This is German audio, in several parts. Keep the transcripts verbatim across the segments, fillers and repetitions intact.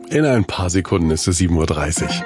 In ein paar Sekunden ist es sieben Uhr dreißig.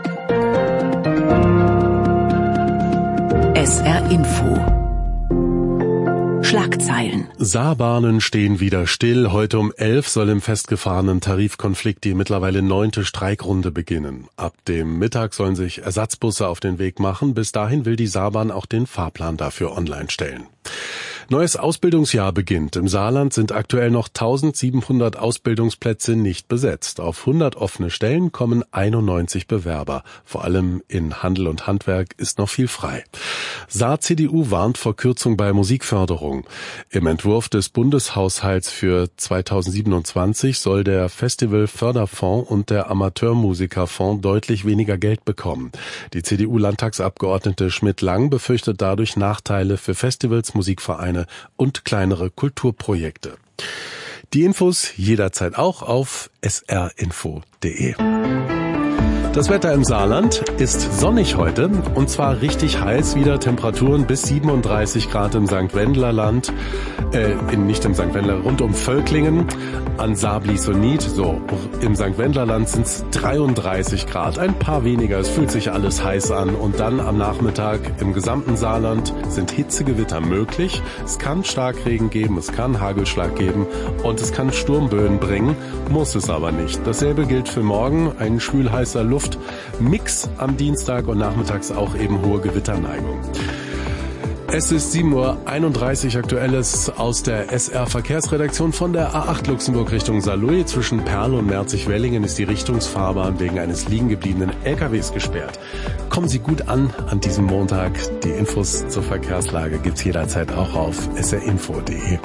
S R Info. Schlagzeilen. Saarbahnen stehen wieder still. Heute um elf soll im festgefahrenen Tarifkonflikt die mittlerweile neunte Streikrunde beginnen. Ab dem Mittag sollen sich Ersatzbusse auf den Weg machen. Bis dahin will die Saarbahn auch den Fahrplan dafür online stellen. Neues Ausbildungsjahr beginnt. Im Saarland sind aktuell noch eintausendsiebenhundert Ausbildungsplätze nicht besetzt. Auf hundert offene Stellen kommen einundneunzig Bewerber. Vor allem in Handel und Handwerk ist noch viel frei. Saar-C D U warnt vor Kürzung bei Musikförderung. Im Entwurf des Bundeshaushalts für zweitausendsiebenundzwanzig soll der Festivalförderfonds und der Amateurmusikerfonds deutlich weniger Geld bekommen. Die C D U-Landtagsabgeordnete Schmidt-Lang befürchtet dadurch Nachteile für Festivals, Musikvereine und kleinere Kulturprojekte. Die Infos jederzeit auch auf s r info punkt d e. Das Wetter im Saarland ist sonnig heute und zwar richtig heiß, wieder Temperaturen bis siebenunddreißig Grad im Sankt Wendler Land, äh, in, nicht im Sankt Wendler, rund um Völklingen, an Saarblies-und-Nied, so, im Sankt Wendler Land sind es dreiunddreißig Grad, ein paar weniger, es fühlt sich alles heiß an und dann am Nachmittag im gesamten Saarland sind Hitzegewitter möglich, es kann Starkregen geben, es kann Hagelschlag geben und es kann Sturmböen bringen, muss es aber nicht. Dasselbe gilt für morgen, ein schwül-heißer Luft Mix am Dienstag und nachmittags auch eben hohe Gewitterneigung. Es ist sieben Uhr einunddreißig, Aktuelles aus der S R Verkehrsredaktion. Von der A acht Luxemburg Richtung Saarlouis zwischen Perl und Merzig-Wellingen ist die Richtungsfahrbahn wegen eines liegengebliebenen L K Ws gesperrt. Kommen Sie gut an an diesem Montag. Die Infos zur Verkehrslage gibt's jederzeit auch auf s r info punkt d e.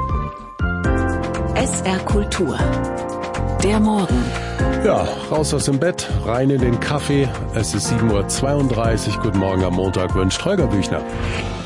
S R Kultur. Der Morgen. Ja, raus aus dem Bett, rein in den Kaffee. Es ist sieben Uhr zweiunddreißig. Guten Morgen am Montag wünscht Holger Büchner.